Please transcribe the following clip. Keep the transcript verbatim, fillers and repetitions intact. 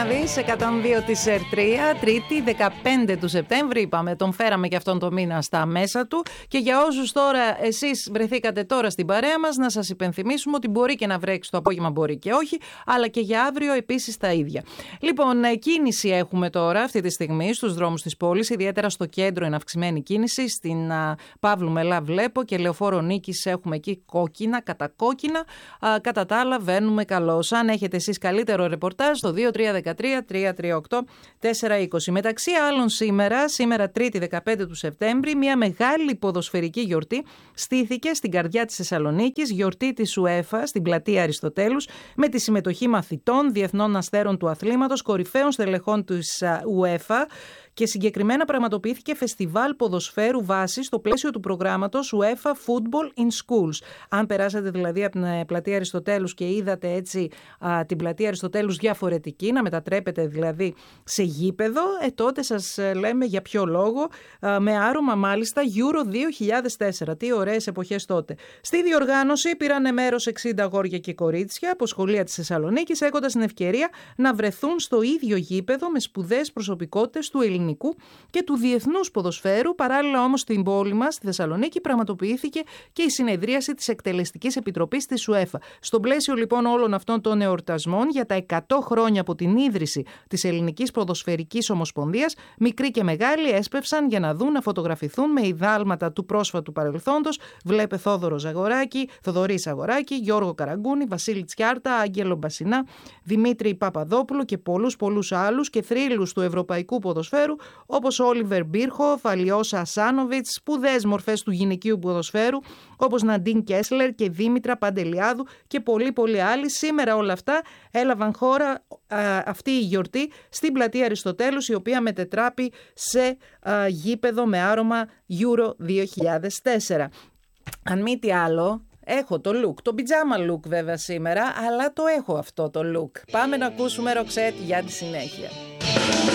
να δεις, εκατόν δύο της Ερτρία, Τρίτη δεκαπέντε του Σεπτέμβρη, είπαμε, τον φέραμε και αυτόν το μήνα στα μέσα του. Και για όσους τώρα εσείς βρεθήκατε τώρα στην παρέα μας, να σας υπενθυμίσουμε ότι μπορεί και να βρέξει το απόγευμα, μπορεί και όχι, αλλά και για αύριο επίσης τα ίδια. Λοιπόν, κίνηση έχουμε τώρα αυτή τη στιγμή στους δρόμους της πόλης, ιδιαίτερα στο κέντρο είναι αυξημένη κίνηση, στην α, Παύλου Μελά βλέπω και Λεωφόρο Νίκης έχουμε εκεί κόκκινα, κατακόκκινα, α, κατά τα άλλα βαίνουμε καλώς. Αν έχετε εσείς καλύτερο ρεπορτάζ, το δύο τρία ένα τρία τρία τρία οκτώ τέσσερα είκοσι. Μεταξύ άλλων σήμερα, σήμερα Τρίτη δεκαπέντε του Σεπτέμβρη, μια μεγάλη ποδοσφαιρική γιορτή στήθηκε στην καρδιά της Θεσσαλονίκης, γιορτή της UEFA στην πλατεία Αριστοτέλους, με τη συμμετοχή μαθητών, διεθνών αστέρων του αθλήματος, κορυφαίων στελεχών της UEFA. Και συγκεκριμένα πραγματοποιήθηκε φεστιβάλ ποδοσφαίρου βάσης στο πλαίσιο του προγράμματος UEFA Football in Schools. Αν περάσατε δηλαδή από την πλατεία Αριστοτέλους και είδατε έτσι α, την πλατεία Αριστοτέλους διαφορετική, να μετατρέπετε δηλαδή σε γήπεδο, ε, τότε σας λέμε για ποιο λόγο, α, με άρωμα μάλιστα Euro δύο χιλιάδες τέσσερα. Τι ωραίες εποχές τότε. Στη διοργάνωση πήραν μέρος εξήντα αγόρια και κορίτσια από σχολεία της Θεσσαλονίκης, έχοντας την ευκαιρία να βρεθούν στο ίδιο γήπεδο με σπουδαίες προσωπικότητες του ελληνικού και του διεθνούς ποδοσφαίρου. Παράλληλα όμως στην πόλη μας, στη Θεσσαλονίκη, πραγματοποιήθηκε και η συνεδρίαση της Εκτελεστικής Επιτροπής της UEFA. Στο πλαίσιο λοιπόν όλων αυτών των εορτασμών για τα εκατό χρόνια από την ίδρυση της Ελληνικής Ποδοσφαιρικής Ομοσπονδίας, μικροί και μεγάλοι έσπευσαν για να δουν, να φωτογραφηθούν με ιδάλματα του πρόσφατου παρελθόντος. Βλέπε Θόδωρο Ζαγοράκη, Θοδωρή Ζαγοράκη, Γιώργο Καραγκούνη, Βασίλη Τσιάρτα, Άγγελο Μπασινά, Δημήτρη Παπαδόπουλο και πολλούς πολλούς άλλους και θρύλους του ευρωπαϊκού ποδοσφαίρου, όπως Όλιβερ Μπίρχοφ, Αλιώσα Ασάνοβιτς, σπουδαίες μορφές του γυναικείου ποδοσφαίρου όπως Ναντίν Κέσλερ και Δήμητρα Παντελιάδου και πολλοί πολλοί άλλοι. Σήμερα όλα αυτά έλαβαν χώρα α, αυτή η γιορτή στην πλατεία Αριστοτέλους, η οποία μετετράπη σε α, γήπεδο με άρωμα Euro δύο χιλιάδες τέσσερα. Αν μη τι άλλο, έχω το look, το πιτζάμα look βέβαια σήμερα, αλλά το έχω αυτό το look. Πάμε να ακούσουμε Ροξέτ για τη συνέχεια.